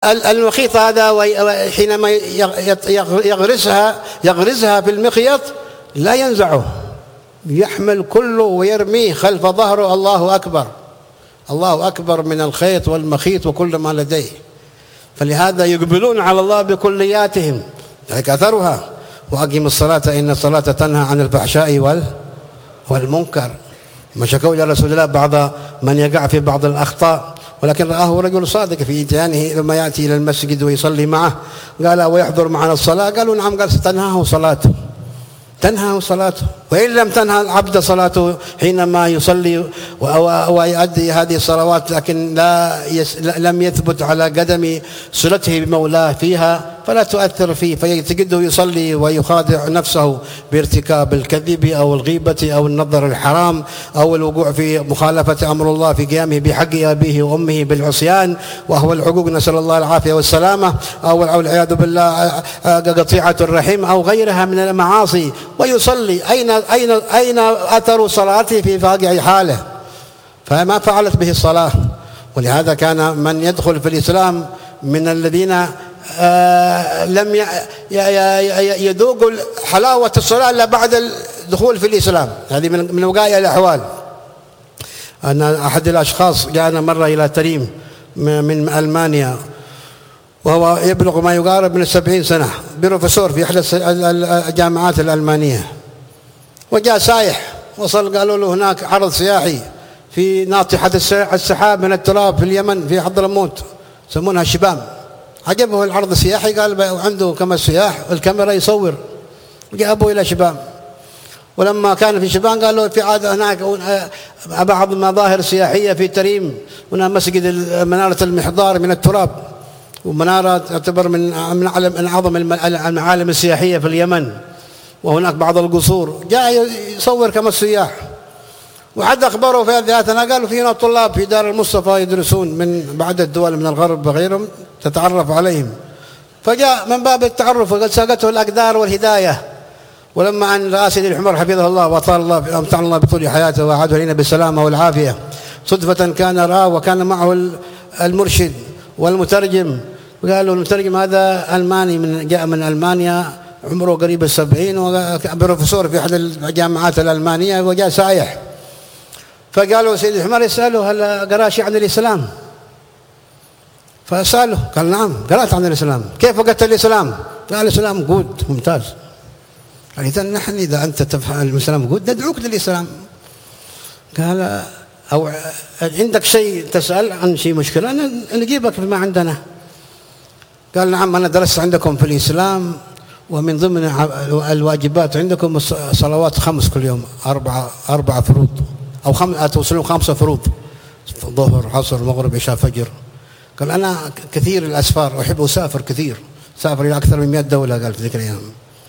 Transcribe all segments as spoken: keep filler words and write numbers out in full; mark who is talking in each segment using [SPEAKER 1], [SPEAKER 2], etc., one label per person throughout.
[SPEAKER 1] المخيط هذا حينما يغرسها يغرزها في المخيط لا ينزعه، يحمل كله ويرميه خلف ظهره. الله أكبر، الله أكبر من الخيط والمخيط وكل ما لديه. فلهذا يقبلون على الله بكلياتهم، ذلك أثرها. وأقم الصلاة إن الصلاة تنهى عن الفحشاء والمنكر. ما شكوا إلى رسول الله بعض من يقع في بعض الأخطاء، ولكن رآه رجل صادق في إتيانه لما يأتي إلى المسجد ويصلي معه، قال ويحضر معنا الصلاة؟ قالوا نعم. قال ستنهاه صلاته، تنهى صلاته. وإن لم تنهى العبد صلاته حينما يصلي ويؤدي هذه الصلوات لكن لا يس لم يثبت على قدم صلته بمولاه فيها فلا تؤثر فيه، فيتجده يصلي ويخادع نفسه بارتكاب الكذب أو الغيبة أو النظر الحرام أو الوقوع في مخالفة أمر الله في قيامه بحق أبيه وأمه بالعصيان وهو العقوق، نسأل الله العافية والسلامة، أو والعياذ بالله قطيعة الرحم أو غيرها من المعاصي، ويصلي. أين أين أين أثر صلاته في واقع حاله؟ فما فعلت به الصلاة. ولهذا كان من يدخل في الإسلام من الذين آه لم يذوقوا حلاوة الصلاة إلا بعد الدخول في الإسلام. هذه من من وقائع الأحوال. أن أحد الأشخاص جاءنا مرة إلى تريم من ألمانيا وهو يبلغ ما يقارب من السبعين سنة، بروفيسور في إحدى الجامعات الألمانية، وجاء سايح وصل، قالوا له هناك عرض سياحي في ناطحة السحاب من التراب في اليمن في حضرموت يسمونها شبام. عجبه العرض السياحي، قال عنده كما السياح والكاميرا يصور. جاء أبوه إلى شبام، ولما كان في شبان قال له في عادة هناك بعض المظاهر السياحية في تريم، هنا مسجد منارة المحضار من التراب، ومنارة تعتبر من من أعظم المعالم السياحية في اليمن، وهناك بعض القصور. جاء يصور كما السياح، وحد أخبره في هذه الأثناء قالوا فينا طلاب في دار المصطفى يدرسون من بعد الدول من الغرب وغيرهم تتعرف عليهم. فجاء من باب التعرف وقد ساقته الأقدار والهداية. ولما أن رأى سيدي الحمر حفظه الله وأطال الله أمتعنا الله بطول حياته وأعاده علينا بالسلامة والعافية، صدفة كان رأى وكان معه المرشد والمترجم، وقالوا المترجم هذا ألماني من جاء من ألمانيا عمره قريب السبعين وبروفيسور في أحد الجامعات الألمانية وجاء سايح. فقالوا سيدي الحمر يسأله هل قرأ شيء عن الإسلام؟ فسأله قال نعم قرأت عن الإسلام. كيف وقت الإسلام؟ قال الإسلام جود ممتاز. قال إذا نحن إذا أنت تفهم الإسلام جود ندعوك للإسلام. قال أو عندك شيء تسأل عن شيء مشكلة أنا نجيبك بما عندنا. قال نعم أنا درست عندكم في الإسلام ومن ضمن الواجبات عندكم الصلوات خمس كل يوم، أربعة أربعة فروض أو خم توصلون خمسة فروض، ظهر عصر مغرب عشاء فجر. قال أنا كثير الأسفار أحب أسافر كثير، سافر إلى أكثر من مئة دولة قال في ذيك الأيام،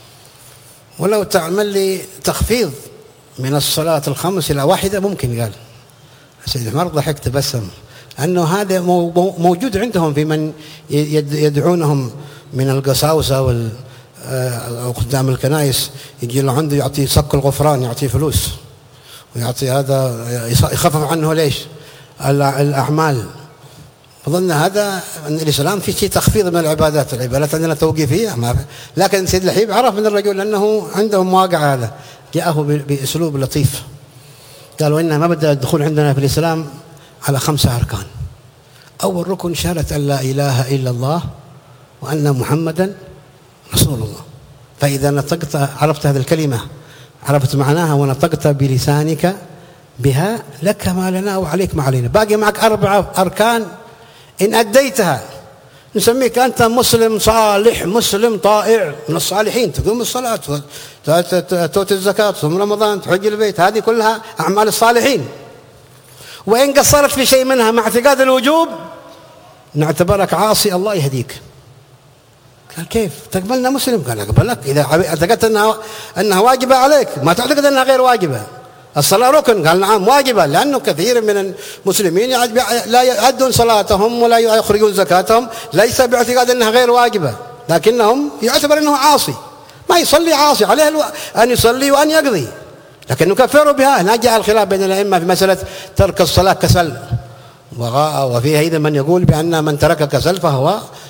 [SPEAKER 1] ولو تعمل لي تخفيض من الصلاة الخمس إلى واحدة ممكن. قال سيد عمر ضحك تبسم، أنه هذا موجود عندهم في من يدعونهم من القساوسة وال قدام الكنائس، يجي له عنده يعطي صك الغفران، يعطي فلوس ويعطي هذا يخفف عنه ليش الأعمال. أظن هذا أن الإسلام في شيء تخفيض من العبادات، العبادات عندنا توقيفية ما في. لكن سيد الحبيب عرف من الرجل أنه عندهم واقع هذا، جاءه بأسلوب لطيف. قالوا إنما بدأ الدخول عندنا في الإسلام على خمسة أركان. أول ركن شهادة أن لا إله إلا الله وأن محمدا رسول الله. فإذا نطقت عرفت هذه الكلمة، عرفت معناها ونطقت بلسانك بها لك ما لنا وعليك ما علينا. باقي معك أربعة أركان إن أديتها نسميك أنت مسلم صالح، مسلم طائع من الصالحين، تقوم الصلاة تؤتي الزكاة تصوم رمضان تحج البيت، هذه كلها أعمال الصالحين. وإن قصرت في شيء منها مع اعتقاد الوجوب نعتبرك عاصي الله يهديك. قال كيف تقبلنا مسلم؟ قال أقبلك إذا اعتقدت أنها أنها واجبة عليك، ما تعتقد أنها غير واجبة. الصلاة ركن، قال نعم واجبة، لأنه كثير من المسلمين لا يؤدون صلاتهم ولا يخرجون زكاتهم ليس باعتقاد أنها غير واجبة، لكنهم يعتبر أنه عاصي، ما يصلي عاصي، عليه أن يصلي وأن يقضي، لكن نكفر بها. هنا جاء الخلاف بين الأئمة في مسألة ترك الصلاة كسل، وفيها إذا من يقول بأن من ترك كسل فهو